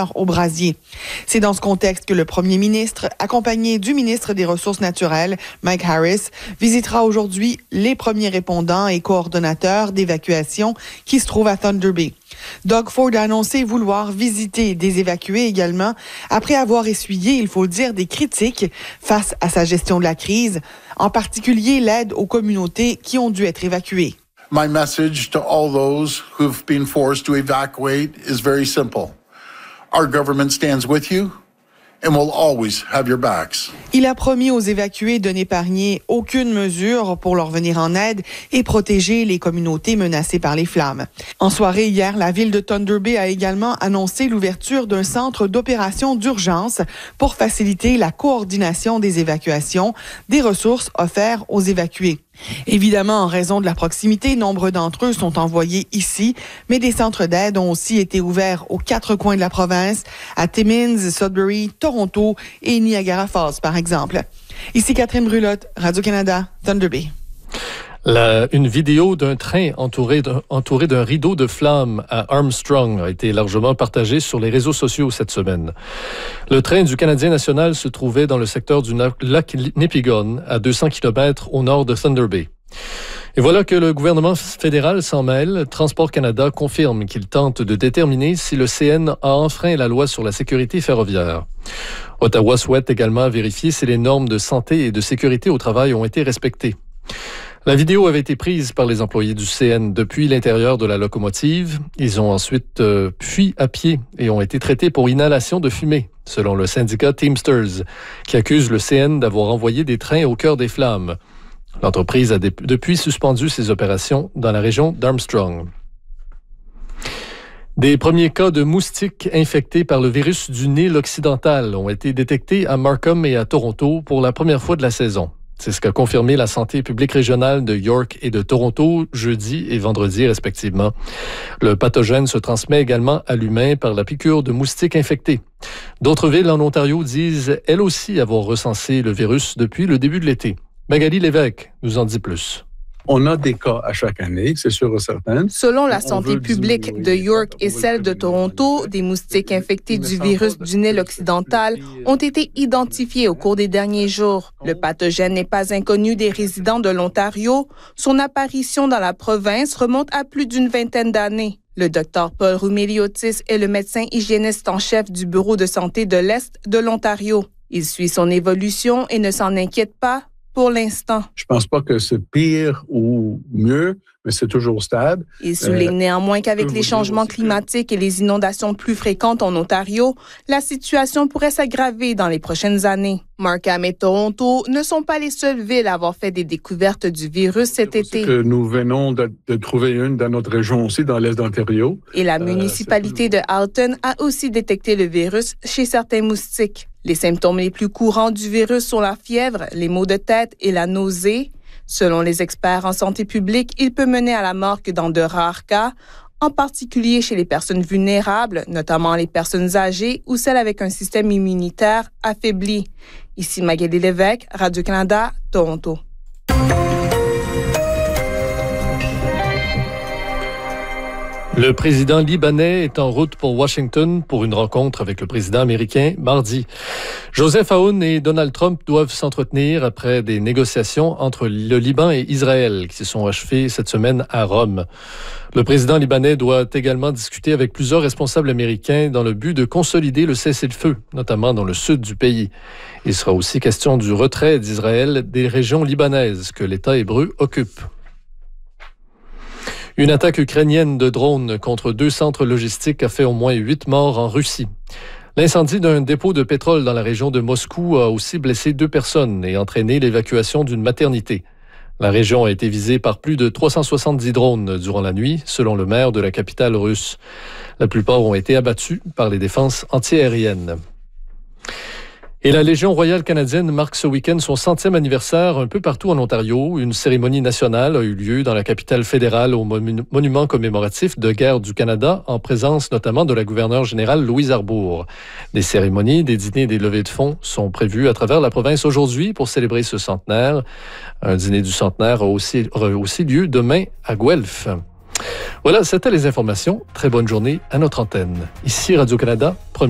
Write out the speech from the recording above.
chaleur au brasier. C'est dans ce contexte que le premier ministre, accompagné du ministre des Ressources naturelles, Mike Harris, visitera aujourd'hui les premiers répondants et coordonnateurs d'évacuation qui se trouvent à Thunder Bay. Doug Ford a annoncé vouloir visiter des évacués également, après avoir essuyé, il faut le dire, des critiques face à sa gestion de la crise, en particulier l'aide aux communautés qui ont dû être évacuées. My message to all those who've been forced to evacuate is very simple. Our government stands with you and will always have your backs. Il a promis aux évacués de n'épargner aucune mesure pour leur venir en aide et protéger les communautés menacées par les flammes. En soirée hier, la ville de Thunder Bay a également annoncé l'ouverture d'un centre d'opération d'urgence pour faciliter la coordination des évacuations, des ressources offertes aux évacués. Évidemment, en raison de la proximité, nombre d'entre eux sont envoyés ici, mais des centres d'aide ont aussi été ouverts aux 4 coins de la province, à Timmins, Sudbury, Toronto et Niagara Falls, par exemple. Ici Catherine Brulotte, Radio-Canada, Thunder Bay. Une vidéo d'un train entouré d'un rideau de flammes à Armstrong a été largement partagée sur les réseaux sociaux cette semaine. Le train du Canadien national se trouvait dans le secteur du lac Nipigon, à 200 km au nord de Thunder Bay. Et voilà que le gouvernement fédéral s'en mêle. Transport Canada confirme qu'il tente de déterminer si le CN a enfreint la loi sur la sécurité ferroviaire. Ottawa souhaite également vérifier si les normes de santé et de sécurité au travail ont été respectées. La vidéo avait été prise par les employés du CN depuis l'intérieur de la locomotive. Ils ont ensuite fui à pied et ont été traités pour inhalation de fumée, selon le syndicat Teamsters, qui accuse le CN d'avoir envoyé des trains au cœur des flammes. L'entreprise a depuis suspendu ses opérations dans la région d'Armstrong. Des premiers cas de moustiques infectés par le virus du Nil occidental ont été détectés à Markham et à Toronto pour la première fois de la saison. C'est ce qu'a confirmé la santé publique régionale de York et de Toronto jeudi et vendredi respectivement. Le pathogène se transmet également à l'humain par la piqûre de moustiques infectés. D'autres villes en Ontario disent elles aussi avoir recensé le virus depuis le début de l'été. Magali Lévesque nous en dit plus. On a des cas à chaque année, c'est sûr et certain. Selon la santé publique de York et celle de Toronto, des moustiques infectés du virus du Nil occidental ont été identifiés au cours des derniers jours. Le pathogène n'est pas inconnu des résidents de l'Ontario. Son apparition dans la province remonte à plus d'une vingtaine d'années. Le Dr Paul Roumeliotis est le médecin hygiéniste en chef du Bureau de santé de l'Est de l'Ontario. Il suit son évolution et ne s'en inquiète pas pour l'instant. Je pense pas que c'est pire ou mieux, mais c'est toujours stable. Il souligne néanmoins qu'avec les changements climatiques et les inondations plus fréquentes en Ontario, la situation pourrait s'aggraver dans les prochaines années. Markham et Toronto ne sont pas les seules villes à avoir fait des découvertes du virus cet été. Que nous venons de trouver une dans notre région aussi, dans l'Est d'Ontario. Et la municipalité de Alton a aussi détecté le virus chez certains moustiques. Les symptômes les plus courants du virus sont la fièvre, les maux de tête et la nausée. Selon les experts en santé publique, il peut mener à la mort que dans de rares cas, en particulier chez les personnes vulnérables, notamment les personnes âgées ou celles avec un système immunitaire affaibli. Ici Magali Lévesque, Radio-Canada, Toronto. Le président libanais est en route pour Washington pour une rencontre avec le président américain mardi. Joseph Aoun et Donald Trump doivent s'entretenir après des négociations entre le Liban et Israël qui se sont achevées cette semaine à Rome. Le président libanais doit également discuter avec plusieurs responsables américains dans le but de consolider le cessez-le-feu, notamment dans le sud du pays. Il sera aussi question du retrait d'Israël des régions libanaises que l'État hébreu occupe. Une attaque ukrainienne de drones contre 2 centres logistiques a fait au moins 8 morts en Russie. L'incendie d'un dépôt de pétrole dans la région de Moscou a aussi blessé 2 personnes et entraîné l'évacuation d'une maternité. La région a été visée par plus de 370 drones durant la nuit, selon le maire de la capitale russe. La plupart ont été abattus par les défenses antiaériennes. Et la Légion royale canadienne marque ce week-end son 100e anniversaire un peu partout en Ontario. Une cérémonie nationale a eu lieu dans la capitale fédérale au monument commémoratif de guerre du Canada, en présence notamment de la gouverneure générale Louise Arbour. Des cérémonies, des dîners et des levées de fonds sont prévus à travers la province aujourd'hui pour célébrer ce centenaire. Un dîner du centenaire aura aussi lieu demain à Guelph. Voilà, c'était les informations. Très bonne journée à notre antenne. Ici Radio-Canada,